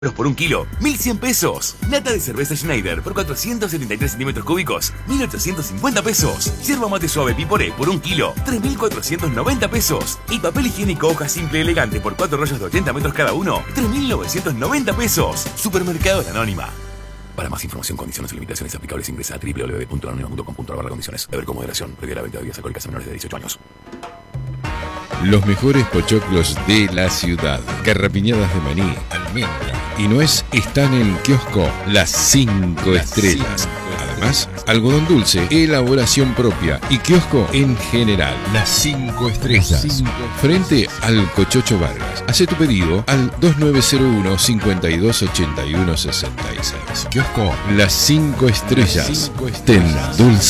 por un kilo, 1.100 pesos. Lata de cerveza Schneider por 473 centímetros cúbicos, 1.850 pesos. Yerba mate suave Piporé por un kilo, 3.490 pesos. Y papel higiénico hoja simple elegante por 4 rollos de 80 metros cada uno, 3.990 pesos. Supermercado La Anónima. Para más información, condiciones y limitaciones aplicables, ingresa a www.lanonima.com.ar/condiciones. Beber con moderación. Prohibida la venta de bebidas alcohólicas a menores de 18 años. Los mejores pochoclos de la ciudad. Garrapiñadas de maní, almendra y nuez están en Kiosco Las 5 Estrellas. Además, algodón dulce, elaboración propia y kiosco en general. Las 5 Estrellas. Frente al Cochocho Vargas. Hace tu pedido al 2901 5281 66. Kiosco Las 5 Estrellas. Ten dulce